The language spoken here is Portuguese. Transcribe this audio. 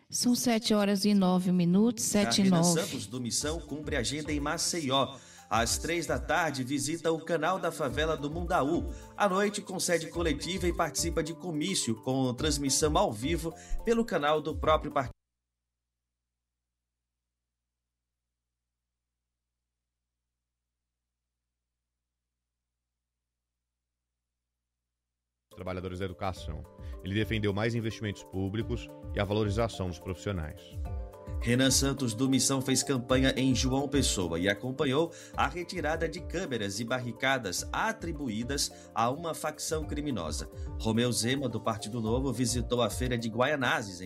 São 7h09, Já 7 e Renan 9. Santos, do Missão, cumpre agenda em Maceió. Às 3 da tarde, visita o canal da favela do Mundaú. À noite, concede coletiva e participa de comício com transmissão ao vivo pelo canal do próprio partido. Trabalhadores da educação. Ele defendeu mais investimentos públicos e a valorização dos profissionais. Renan Santos, do Missão, fez campanha em João Pessoa e acompanhou a retirada de câmeras e barricadas atribuídas a uma facção criminosa. Romeu Zema, do Partido Novo, visitou a feira de Guaianazes,